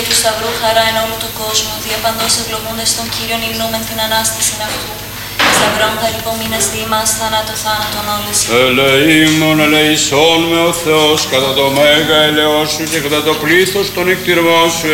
του Σταυρού χαρά εν όλου του κόσμου, διαπαντός ευλογούντες των Κύριων υμνούμεν την Ανάσταση αυτού. Σταυρών χαρυπομείνας διημάς θανάτω θάνατον όλες. Ελεήμων ελεησόν με ο Θεός κατά το μέγα ελεός σου και κατά το πλήθος των εκτιρμών σου